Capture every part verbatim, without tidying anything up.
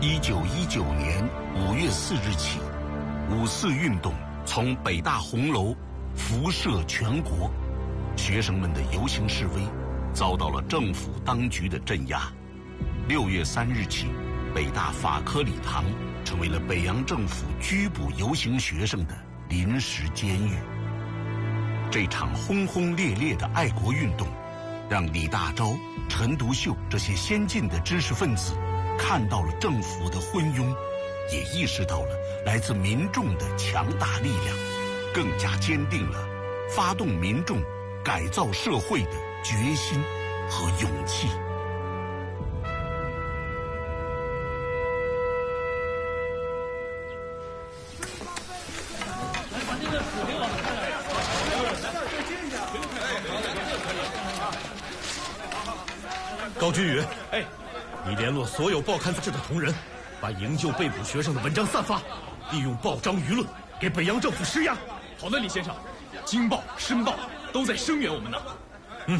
一九一九年五月四日起，五四运动从北大红楼辐射全国，学生们的游行示威遭到了政府当局的镇压。六月三日起，北大法科礼堂成为了北洋政府拘捕游行学生的临时监狱。这场轰轰烈烈的爱国运动，让李大钊、陈独秀这些先进的知识分子看到了政府的昏庸，也意识到了来自民众的强大力量，更加坚定了发动民众改造社会的决心和勇气。 高君宇，哎，你联络所有报刊杂志的同仁，把营救被捕学生的文章散发，利用报章舆论给北洋政府施压。 好的，李先生，《京报》《申报》都在声援我们呢。 嗯。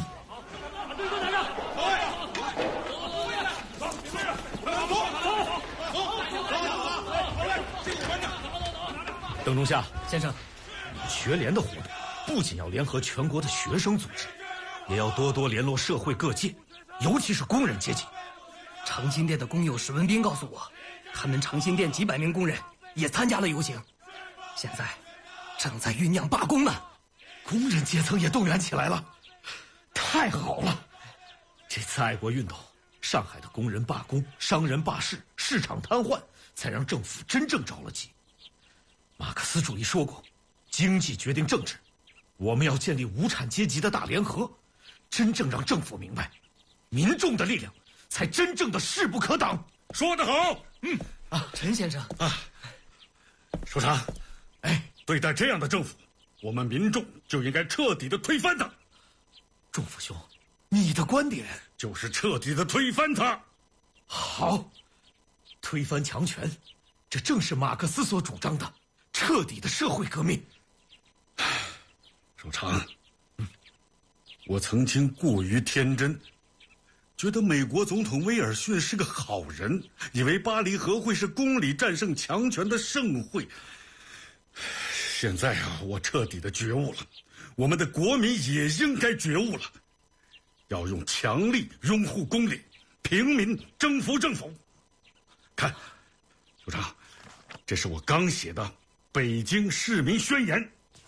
邓中夏先生， 你们学联的活动不仅要联合全国的学生组织，也要多多联络社会各界，尤其是工人阶级。 长辛店的工友史文斌告诉我，他们长辛店几百名工人也参加了游行，现在正在酝酿罢工呢。 工人阶层也动员起来了，太好了！这次爱国运动，上海的工人罢工、商人罢市、市场瘫痪，才让政府真正着了急。马克思主义说过，经济决定政治，我们要建立无产阶级的大联合，真正让政府明白，民众的力量才真正的势不可挡。 说得好。 嗯啊，陈先生啊， 首长， 哎， 对待这样的政府，我们民众就应该彻底的推翻它。 仲甫兄，你的观点就是彻底的推翻它。 好，推翻强权，这正是马克思所主张的彻底的社会革命。 首长，嗯，我曾经过于天真，觉得美国总统威尔逊是个好人，以为巴黎和会是公理战胜强权的盛会。现在啊，我彻底的觉悟了，我们的国民也应该觉悟了，要用强力拥护公理，平民征服政府。看，首长，这是我刚写的《北京市民宣言》。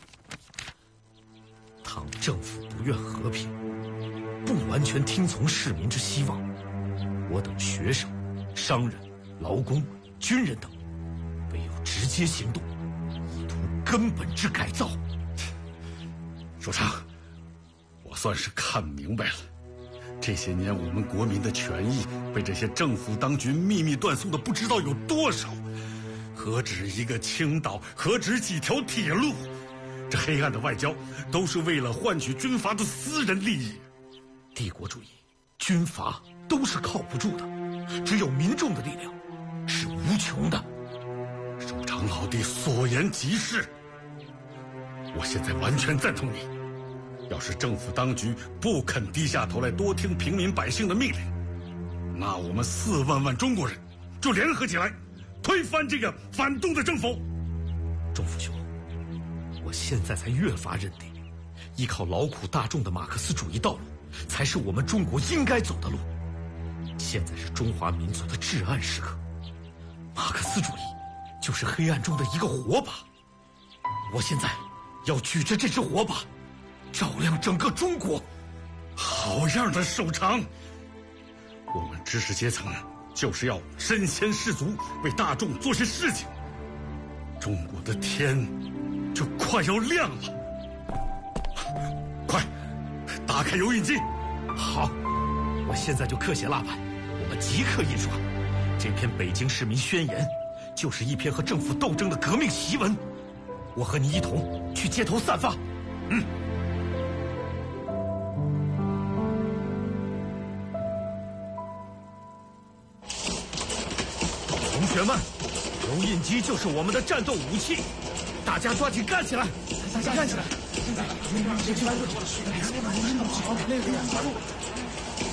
倘政府不愿和平，不完全听从市民之希望，我等学生、商人、劳工、军人等，唯有直接行动，以图根本之改造。 首长，我算是看明白了，这些年我们国民的权益被这些政府当局秘密断送的不知道有多少，何止一个青岛，何止几条铁路，这黑暗的外交都是为了换取军阀的私人利益。 帝国主义、军阀都是靠不住的，只有民众的力量是无穷的。 首长老弟所言极是，我现在完全赞同你。要是政府当局不肯低下头来多听平民百姓的命令，那我们四万万中国人就联合起来，推翻这个反动的政府。 仲甫兄，我现在才越发认定，依靠劳苦大众的马克思主义道路，才是我们中国应该走的路。现在是中华民族的至暗时刻，马克思主义就是黑暗中的一个火把。我现在要举着这支火把，照亮整个中国。 好样的，首长！我们知识阶层就是要身先士卒，为大众做些事情。中国的天就快要亮了，快打开油印机。 好，我现在就刻写蜡版，我们即刻印刷。这篇《北京市民宣言》就是一篇和政府斗争的革命檄文。我和你一同去街头散发。嗯。同学们，油印机就是我们的战斗武器，大家抓紧干起来！ 大家干起来！现在，别去拦住他，那个人跑，那个人跑路。